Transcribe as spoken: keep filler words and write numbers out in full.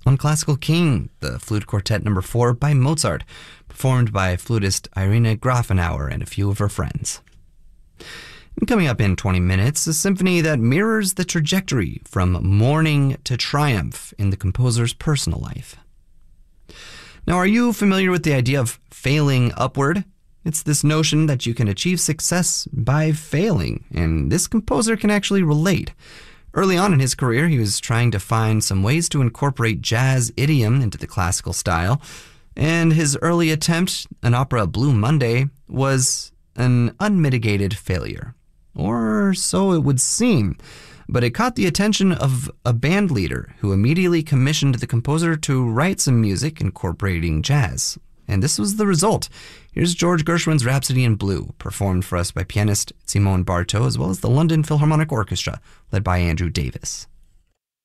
On Classical King, the Flute Quartet number four by Mozart, performed by flutist Irina Grafenauer and a few of her friends. And coming up in twenty minutes, a symphony that mirrors the trajectory from mourning to triumph in the composer's personal life. Now, are you familiar with the idea of failing upward? It's this notion that you can achieve success by failing, and this composer can actually relate. Early on in his career, he was trying to find some ways to incorporate jazz idiom into the classical style, and his early attempt, an opera Blue Monday, was an unmitigated failure. Or so it would seem. But it caught the attention of a band leader who immediately commissioned the composer to write some music incorporating jazz. And this was the result. Here's George Gershwin's Rhapsody in Blue, performed for us by pianist Simone Bartow, as well as the London Philharmonic Orchestra, led by Andrew Davis.